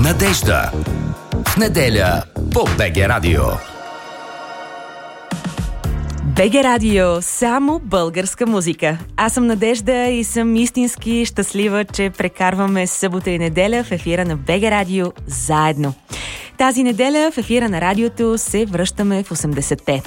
Надежда. В неделя по БГ Радио. БГ Радио, само българска музика. Аз съм Надежда и съм истински щастлива, че прекарваме събота и неделя в ефира на БГ Радио заедно. Тази неделя в ефира на радиото се връщаме в 80-те.